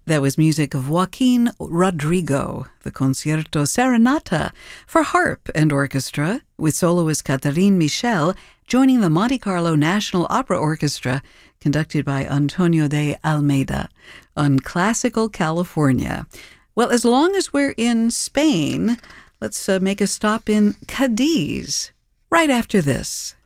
That was music of Joaquin Rodrigo, the Concierto Serenata for harp and orchestra, with soloist Catherine Michel joining the Monte Carlo National Opera Orchestra, conducted by Antonio de Almeida, on Classical California. Well, as long as we're in Spain, let's make a stop in Cadiz right after this.